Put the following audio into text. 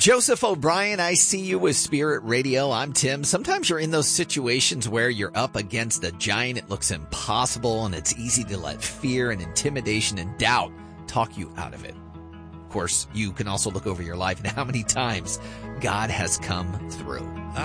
Joseph O'Brien, I see you with Spirit Radio. I'm Tim. Sometimes you're in those situations where you're up against a giant. It looks impossible, and it's easy to let fear and intimidation and doubt talk you out of it. Of course, you can also look over your life and how many times God has come through.